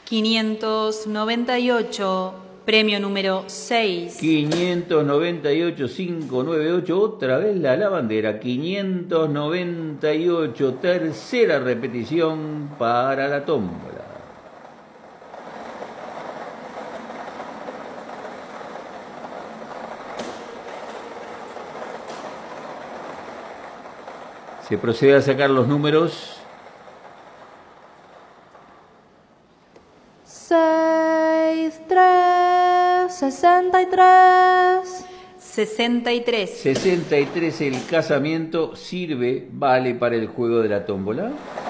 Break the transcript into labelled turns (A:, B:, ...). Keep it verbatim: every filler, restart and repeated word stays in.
A: quinientos noventa y ocho, premio número seis.
B: quinientos noventa y ocho, quinientos noventa y ocho, otra vez la lavandera. quinientos noventa y ocho, tercera repetición para la tómbola. Se procede a sacar los números.
C: seis, tres, sesenta y tres.
A: sesenta y tres.
B: sesenta y tres, el casamiento sirve, vale para el juego de la tómbola.